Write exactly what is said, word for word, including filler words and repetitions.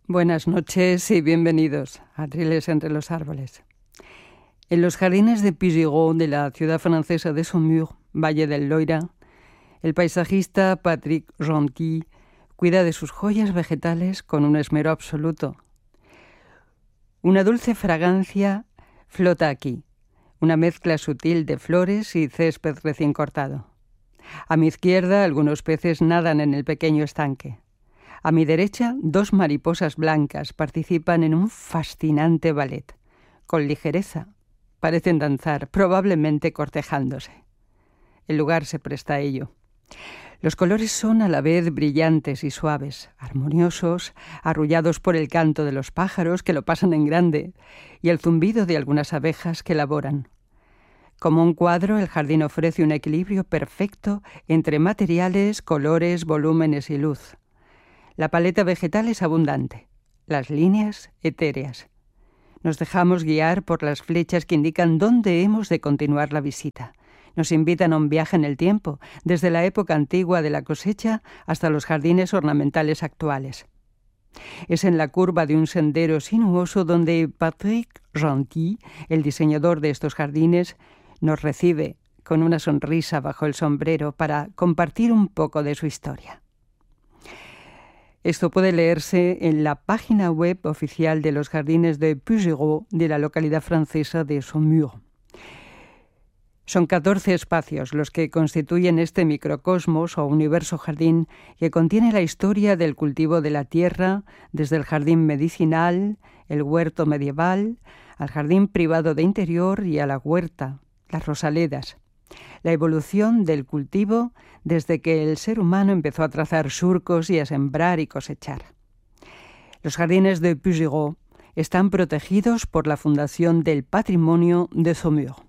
Buenas noches y bienvenidos a Triles entre los árboles. En los jardines de Puyrault de la ciudad francesa de Saumur, Valle del Loira, el paisajista Patrick Gentil cuida de sus joyas vegetales con un esmero absoluto. Una dulce fragancia flota aquí, una mezcla sutil de flores y césped recién cortado. A mi izquierda, algunos peces nadan en el pequeño estanque. A mi derecha, dos mariposas blancas participan en un fascinante ballet. Con ligereza, parecen danzar, probablemente cortejándose. El lugar se presta a ello. Los colores son a la vez brillantes y suaves, armoniosos, arrullados por el canto de los pájaros que lo pasan en grande y el zumbido de algunas abejas que laboran. Como un cuadro, el jardín ofrece un equilibrio perfecto entre materiales, colores, volúmenes y luz. La paleta vegetal es abundante, las líneas etéreas. Nos dejamos guiar por las flechas que indican dónde hemos de continuar la visita. Nos invitan a un viaje en el tiempo, desde la época antigua de la cosecha hasta los jardines ornamentales actuales. Es en la curva de un sendero sinuoso donde Patrick Gentil, el diseñador de estos jardines, nos recibe con una sonrisa bajo el sombrero para compartir un poco de su historia. Esto puede leerse en la página web oficial de los jardines de Puyrault de la localidad francesa de Saumur. Son catorce espacios los que constituyen este microcosmos o universo jardín que contiene la historia del cultivo de la tierra, desde el jardín medicinal, el huerto medieval, al jardín privado de interior y a la huerta, las rosaledas. La evolución del cultivo desde que el ser humano empezó a trazar surcos y a sembrar y cosechar. Los jardines de Puyrault están protegidos por la Fundación del Patrimonio de Saumur.